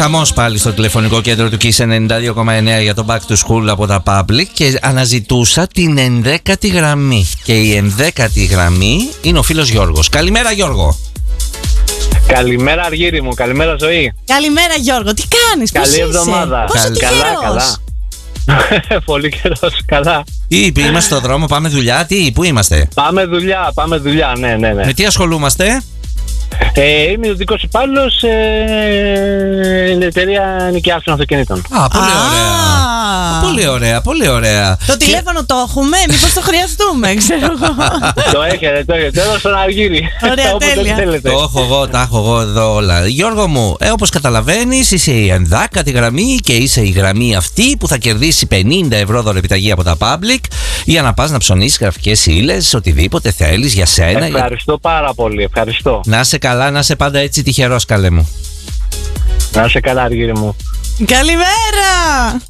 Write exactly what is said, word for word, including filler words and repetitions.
Χαμός πάλι στο τηλεφωνικό κέντρο του Kiss ενενήντα δύο κόμμα εννέα για το Back to School από τα Public και αναζητούσα την ενδέκατη γραμμή. Και η ενδέκατη γραμμή είναι ο φίλος Γιώργος. Καλημέρα, Γιώργο. Καλημέρα, Αργύρι μου. Καλημέρα, Ζωή. Καλημέρα, Γιώργο. Τι κάνεις, πώς Καλή είσαι? εβδομάδα. Πόσο Καλ- τυχερός. Καλά, καλά. Πολύ καιρός, καλά. Τι, είμαστε στο δρόμο, πάμε δουλειά, τι, πού είμαστε? Πάμε δουλειά, πάμε δουλειά, ναι, ναι, ναι. Με τι ασχολούμαστε? Ε, είμαι ιδιωτικός υπάλληλος ε, στην εταιρεία νοικιάσεων αυτοκινήτων. Α, πολύ Α. ωραία. Πολύ ωραία, πολύ ωραία. Το τηλέφωνο το έχουμε, μήπως το χρειαστούμε, ξέρω εγώ. Το έχετε, το έχετε. Εδώ στον Αργύρι. Ωραία, Όποτε τέλεια. θέλετε. Το έχω εγώ, τα έχω εγώ εδώ όλα. Γιώργο μου, ε, όπως καταλαβαίνεις, είσαι η ενδέκατη γραμμή και είσαι η γραμμή αυτή που θα κερδίσει πενήντα ευρώ δωρεπιταγή από τα Public για να πας να ψωνίσεις γραφικές ύλες, οτιδήποτε θέλεις για σένα. Ευχαριστώ πάρα πολύ, ευχαριστώ. Να είσαι καλά, να είσαι πάντα έτσι τυχερός, καλέ μου. Να είσαι καλά, Αργύρι μου. Καλημέρα!